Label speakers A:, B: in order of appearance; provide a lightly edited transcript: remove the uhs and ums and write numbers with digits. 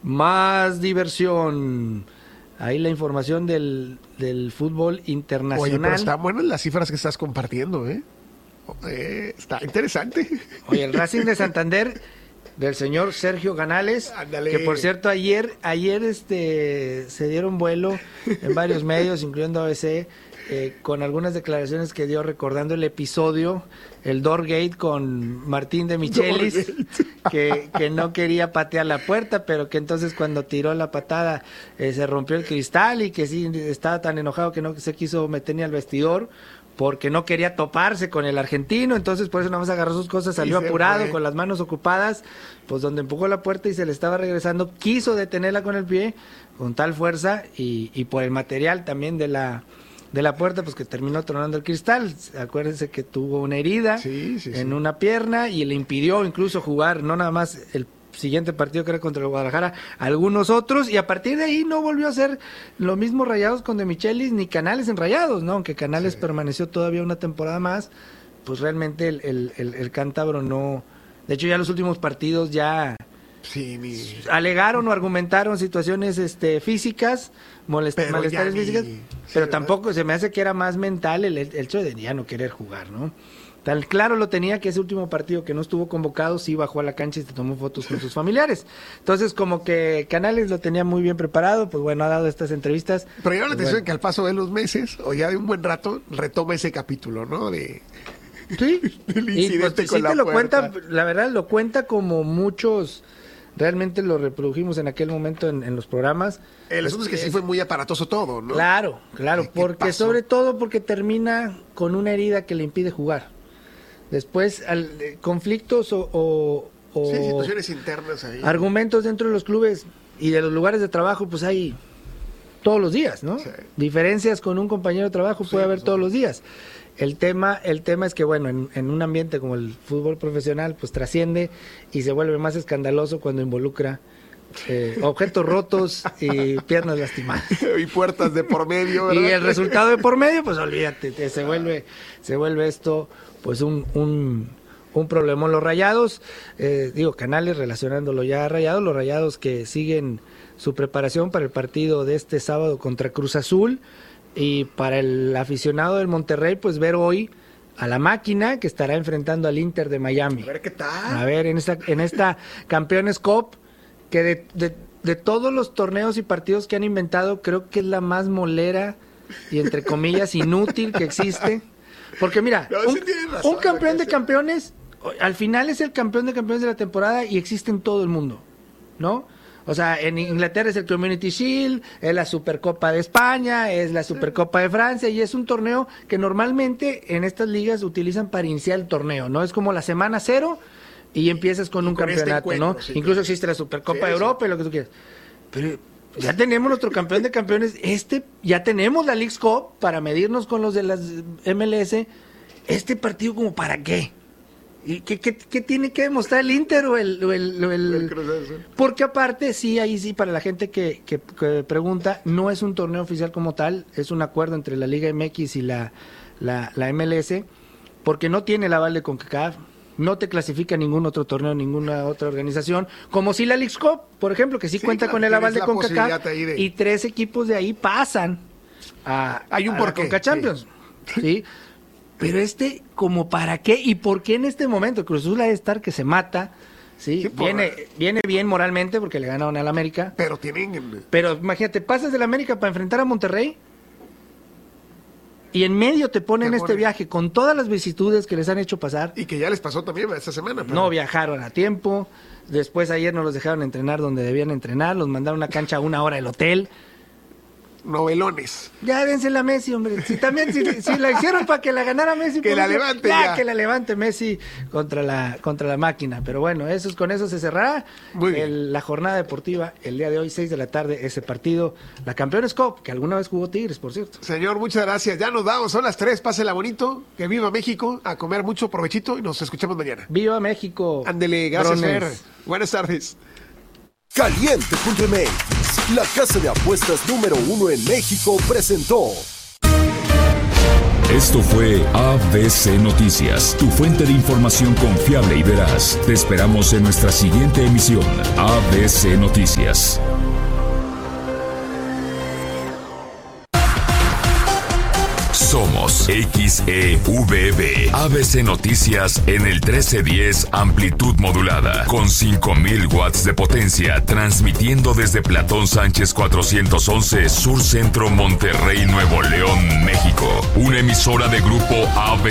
A: más diversión. Ahí la información del fútbol internacional.
B: Oye, pero están buenas las cifras que estás compartiendo, ¿eh? Está interesante.
A: Oye, el Racing de Santander del señor Sergio Canales,
B: Ándale.
A: que por cierto ayer se dieron vuelo en varios medios, incluyendo ABC, con algunas declaraciones que dio recordando el episodio, el Doorgate con Martín de Michelis, que no quería patear la puerta, pero que entonces cuando tiró la patada se rompió el cristal y que sí estaba tan enojado que no se quiso meter ni al vestidor porque no quería toparse con el argentino, entonces por eso nada más agarró sus cosas, salió apurado, con las manos ocupadas, pues donde empujó la puerta y se le estaba regresando, quiso detenerla con el pie, con tal fuerza, y por el material también de la puerta, pues que terminó tronando el cristal. Acuérdense que tuvo una herida en una pierna y le impidió incluso jugar, no nada más el siguiente partido que era contra el Guadalajara, algunos otros, y a partir de ahí no volvió a ser lo mismo Rayados con De Michelis ni Canales en Rayados, ¿no? Aunque Canales permaneció todavía una temporada más, pues realmente el cántabro no. De hecho, ya los últimos partidos ya alegaron o argumentaron situaciones físicas, malestares físicas, pero tampoco se me hace que era más mental el hecho de ya no querer jugar, ¿no? Tan claro lo tenía que ese último partido que no estuvo convocado, sí bajó a la cancha y se tomó fotos con sus familiares. Entonces, como que Canales lo tenía muy bien preparado, pues bueno, ha dado estas entrevistas.
B: Pero llama la atención que al paso de los meses, o ya de un buen rato, retoma ese capítulo, ¿no?
A: Sí,
B: del
A: y
B: incidente
A: pues,
B: con
A: sí
B: la
A: te lo
B: puerta.
A: cuenta, la verdad lo cuenta como muchos, realmente lo reprodujimos en aquel momento en los programas.
B: El asunto es que sí fue muy aparatoso todo, ¿no?
A: Claro, porque sobre todo porque termina con una herida que le impide jugar. Después, conflictos o
B: situaciones internas ahí.
A: Argumentos dentro de los clubes y de los lugares de trabajo, pues hay todos los días, ¿no?
B: Sí.
A: Diferencias con un compañero de trabajo puede haber todos los días. El tema es que, bueno, en un ambiente como el fútbol profesional, pues trasciende y se vuelve más escandaloso cuando involucra objetos rotos y piernas lastimadas.
B: Y puertas de por medio, ¿verdad?
A: Y el resultado de por medio, pues olvídate, se vuelve esto pues un problemón. Los Rayados, Canales relacionándolo ya a Rayados, los Rayados que siguen su preparación para el partido de este sábado contra Cruz Azul, y para el aficionado del Monterrey, pues ver hoy a la Máquina que estará enfrentando al Inter de Miami.
B: A ver qué tal.
A: A ver, en esta Campeones Cup, que de todos los torneos y partidos que han inventado, creo que es la más y entre comillas inútil que existe. Porque mira, un campeón de campeones, al final es el campeón de campeones de la temporada y existe en todo el mundo, ¿no? O sea, en Inglaterra es el Community Shield, es la Supercopa de España, es la Supercopa de Francia, y es un torneo que normalmente en estas ligas utilizan para iniciar el torneo, ¿no? Es como la semana 0 y empiezas con un campeonato, ¿no? Incluso existe la Supercopa de Europa y lo que tú quieras. Pero ya tenemos nuestro campeón de campeones, ya tenemos la Leagues Cup para medirnos con los de las MLS. ¿Este partido como para qué? ¿Y qué tiene que demostrar el Inter o el
B: Cruz Azul?
A: Porque aparte, ahí sí, para la gente que pregunta, no es un torneo oficial como tal, es un acuerdo entre la Liga MX y la MLS, porque no tiene el aval de CONCACAF, no te clasifica ningún otro torneo, ninguna otra organización, como si la Leagues Cup, por ejemplo, que sí cuenta con el aval de CONCACAF, y 3 equipos de ahí pasan a la CONCA Champions, ¿sí? Pero ¿como para qué? ¿Y por qué en este momento? Cruz Azul ha de estar que se mata, ¿sí? Viene bien moralmente porque le ganaron al América. Pero imagínate, pasas del América para enfrentar a Monterrey y en medio te ponen este viaje con todas las vicisitudes que les han hecho pasar.
B: Y que ya les pasó también esta semana. Pero
A: no viajaron a tiempo, después ayer no los dejaron entrenar donde debían entrenar, los mandaron a una cancha a 1 hora del hotel.
B: Novelones.
A: Ya dense la Messi, hombre. Si la hicieron para que la ganara Messi,
B: que la levante ya.
A: Que la levante Messi contra la Máquina. Pero bueno, con eso se cerrará la jornada deportiva el día de hoy, 6 de la tarde, ese partido, la Campeones Cup, que alguna vez jugó Tigres, por cierto.
B: Señor, muchas gracias. Ya nos vamos, son las 3, pásela bonito, que viva México, a comer mucho, provechito y nos escuchamos mañana.
A: Viva México.
B: Ándele, gracias, Fer. Buenas tardes.
C: Caliente.mx, la casa de apuestas número 1 en México, presentó Esto fue ABC Noticias, tu fuente de información confiable y veraz. Te esperamos en nuestra siguiente emisión. ABC Noticias. Somos XEVB, ABC Noticias en el 1310 amplitud modulada, con 5000 watts de potencia, transmitiendo desde Platón Sánchez 411, Sur Centro, Monterrey, Nuevo León, México. Una emisora de Grupo ABC.